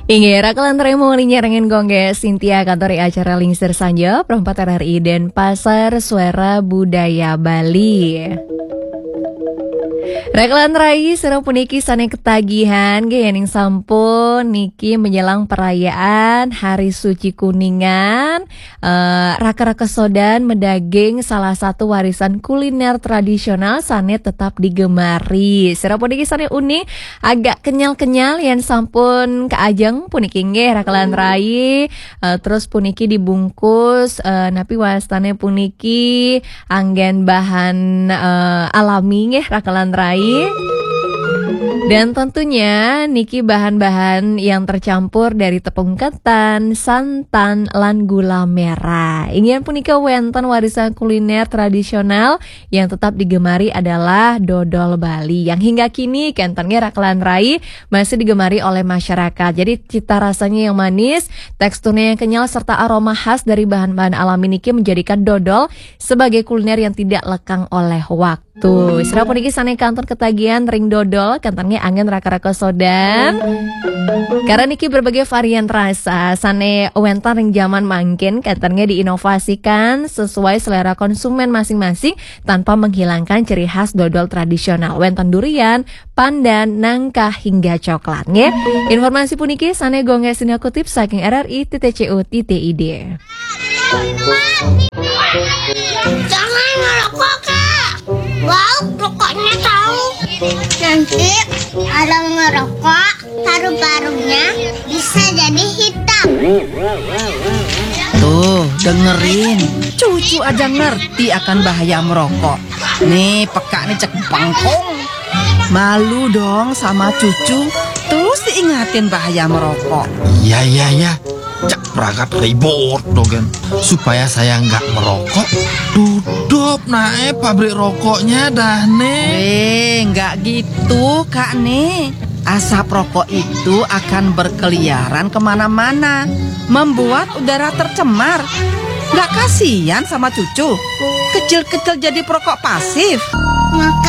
Inggera kelantremo nyarengen gongge Cynthia kantori acara Lingsir Sanja Perempat RRI dan Pasar Suara Budaya Bali. Reklan rai serang puniki sane ketagihan gening sampun niki menjelang perayaan Hari Suci Kuningan. Raka-raka sodan mendaging salah satu warisan kuliner tradisional sane tetap digemari. Serang puniki sane unik agak kenyal-kenyal yang sampun keajeng puniki nggih reklan rai. Terus puniki dibungkus napi wastane puniki anggen bahan alami nggih reklan rai. Dan tentunya niki bahan-bahan yang tercampur dari tepung ketan, santan, lan gula merah. Ingin punika wonten warisan kuliner tradisional yang tetap digemari adalah dodol Bali yang hingga kini kentennya raklan rai masih digemari oleh masyarakat. Jadi cita rasanya yang manis, teksturnya yang kenyal serta aroma khas dari bahan-bahan alami niki menjadikan dodol sebagai kuliner yang tidak lekang oleh waktu. Serah puniki sane kantor ketagihan ring dodol kantangnya angin raka-raka sodan. Karena niki berbagai varian rasa sane wentan ring zaman mangkin kantangnya diinovasikan sesuai selera konsumen masing-masing tanpa menghilangkan ciri khas dodol tradisional. Wentan durian, pandan, nangka hingga coklatnya. Informasi puniki sane gongge sini kutip saking RRI.co.id. Jangan ngerokok, Kak. Wow, rokoknya tahu. Nanti kalau ngerokok, paru-parunya bisa jadi hitam. Tuh, dengerin. Cucu aja ngerti akan bahaya merokok. Nih, peka nih cek bangkong. Malu dong sama cucu. Terus diingatin bahaya merokok. Iya. Cak perangkat ribut dogen supaya saya nggak merokok. Duduk naik pabrik rokoknya dah nih. Nggak gitu kak nih. Asap rokok itu akan berkeliaran kemana-mana, membuat udara tercemar. Nggak kasihan sama cucu? Kecil-kecil jadi perokok pasif. Maka